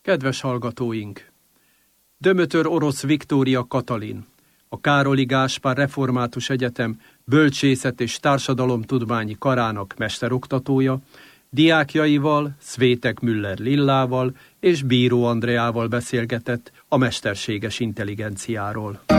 Kedves hallgatóink! Dömötör Orosz Viktória Katalin, a Károli Gáspár Református Egyetem Bölcsészet és Társadalomtudományi Karának mesteroktatója, diákjaival, Szvétek Müller Lillával és Bíró Andreával beszélgetett a mesterséges intelligenciáról.